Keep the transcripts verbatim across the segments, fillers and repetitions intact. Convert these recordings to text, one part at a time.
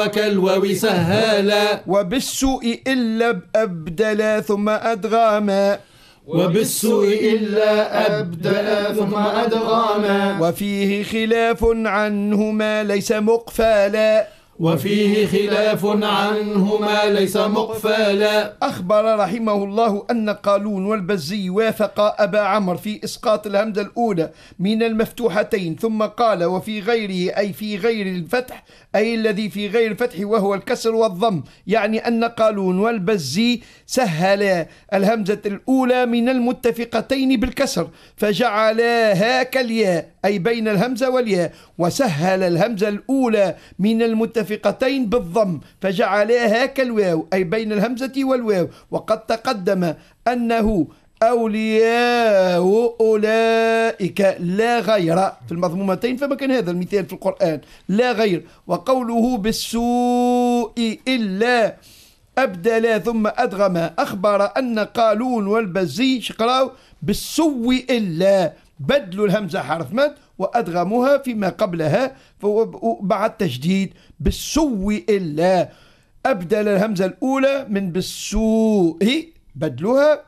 كالواو سهالا وبالسوء إلا أبدلا ثم أدغاما وبالسوء إلا أبدلا ثم أدغاما وفيه خلاف عنهما ليس مقفالا وفيه خلاف عنهما ليس مقفالا. أخبر رحمه الله أن قالون والبزي وافق أبا عمرو في إسقاط الهمزة الأولى من المفتوحتين، ثم قال وفي غيره أي في غير الفتح، أي الذي في غير الفتح وهو الكسر والضم، يعني أن قالون والبزي سهلا الهمزة الأولى من المتفقتين بالكسر فجعلاها كالياء أي بين الهمزة والياء، وسهل الهمزة الأولى من المتفقتين بالضم فجعلاها كالواو أي بين الهمزة والواو. وقد تقدم أنه أولياء أولئك لا غير في المضمومتين، فما كان هذا المثال في القرآن لا غير. وقوله بالسوء إلا أبدلا ثم أدغم أخبر أن قالون والبزي شقراو بالسوء إلا بدل الهمزة حرف مد وأدغمها فيما قبلها بعد تشديد بالسوء إلا أبدل الهمزة الأولى من بالسوء بدلها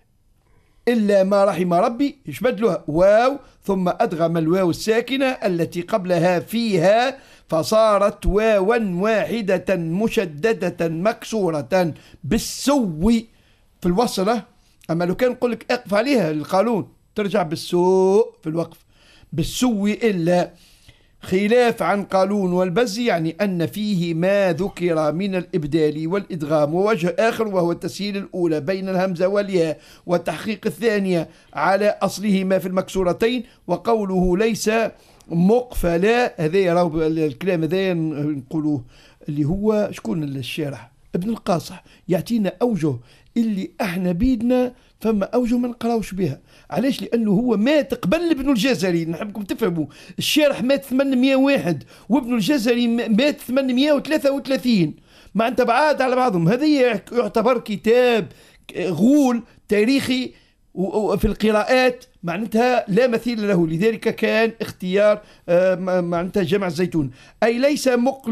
إلا ما رحم ربي إيش بدلها واو ثم أدغم الواو الساكنة التي قبلها فيها فصارت واوا واحدة مشددة مكسورة بالسوء في الوصلة. أما لو كان نقول لك اقف عليها القانون ترجع بالسوء في الوقف بالسوء إلا. خلاف عن قالون والبزي يعني أن فيه ما ذكر من الإبدال والإدغام ووجه آخر وهو التسهيل الأولى بين الهمزة والياء والتحقيق الثانية على أصلهما في المكسورتين. وقوله ليس مقفلا هذا يراو الكلام هذا نقولوه اللي هو شكون الشارح ابن القاصح يعطينا أوجه اللي احنا بيدنا فما أوجه ما نقراوش بها. علاش؟ لأنه هو مات قبل ابن الجزري. نحبكم تفهموا الشارح مات ثمانمائة وواحد وابن الجزري مات ثمانمائة وثلاثة وثلاثين مع انت بعاد على بعضهم. هذا يعتبر كتاب غول تاريخي وفي القراءات معناتها لا مثيل له، لذلك كان اختيار معناتها جمع الزيتون. أي ليس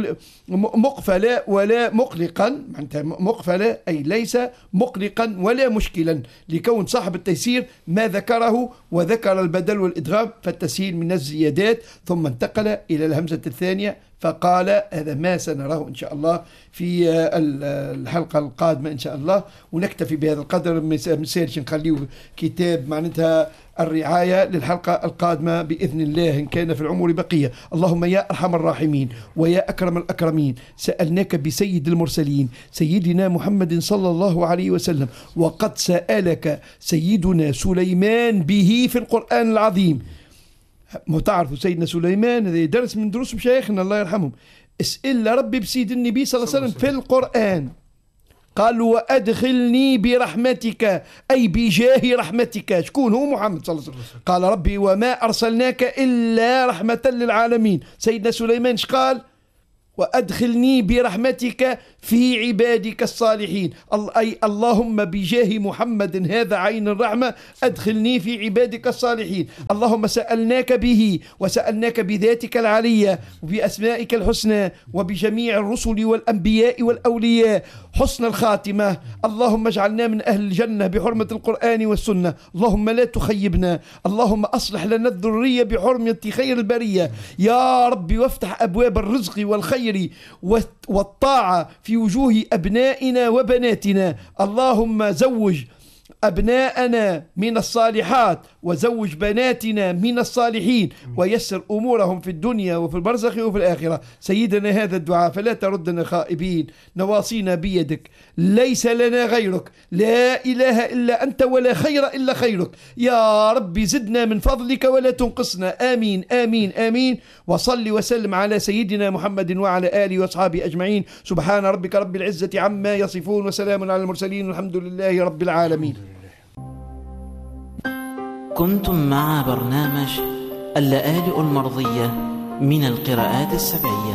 مقفلا ولا مقلقا، معناتها مقفلا أي ليس مقلقا ولا مشكلا لكون صاحب التيسير ما ذكره وذكر البدل والإدغام فالتسهيل من الزيادات، ثم انتقل إلى الهمزة الثانية فقال هذا ما سنراه إن شاء الله في الحلقة القادمة إن شاء الله. ونكتفي بهذا القدر، مسالش نخليه كتاب معناتها الرعاية للحلقة القادمة بإذن الله إن كان في العمر بقية. اللهم يا أرحم الراحمين ويا أكرم الأكرمين سألناك بسيد المرسلين سيدنا محمد صلى الله عليه وسلم، وقد سألك سيدنا سليمان به في القرآن العظيم. متعرفوا سيدنا سليمان هذا درس من دروس مشايخنا الله يرحمهم، اسئل ربي بسيد النبي صلى الله عليه وسلم في القرآن قال وأدخلني برحمتك أي بجاه رحمتك. شكون هو؟ محمد صلى الله عليه وسلم. قال ربي وما أرسلناك إلا رحمة للعالمين. سيدنا سليمان قال وأدخلني برحمتك في عبادك الصالحين، أي اللهم بجاه محمد هذا عين الرحمة أدخلني في عبادك الصالحين. اللهم سألناك به وسألناك بذاتك العلية وبأسمائك الحسنى وبجميع الرسل والأنبياء والأولياء حسن الخاتمة. اللهم اجعلنا من أهل الجنة بحرمة القرآن والسنة. اللهم لا تخيبنا. اللهم أصلح لنا الذرية بحرمة خير البرية يا ربي، وافتح أبواب الرزق والخير والطاعة في وجوه أبنائنا وبناتنا. اللهم زوج أبناءنا من الصالحات وزوج بناتنا من الصالحين ويسر أمورهم في الدنيا وفي البرزخ وفي الآخرة. سيدنا هذا الدعاء فلا تردنا خائبين، نواصينا بيدك ليس لنا غيرك، لا إله إلا أنت ولا خير إلا خيرك يا ربي. زدنا من فضلك ولا تنقصنا. آمين آمين آمين. وصل وسلم على سيدنا محمد وعلى آله وأصحابه أجمعين. سبحان ربك رب العزة عما يصفون وسلام على المرسلين والحمد لله رب العالمين. كنتم مع برنامج اللآلئ المرضية من القراءات السبعية.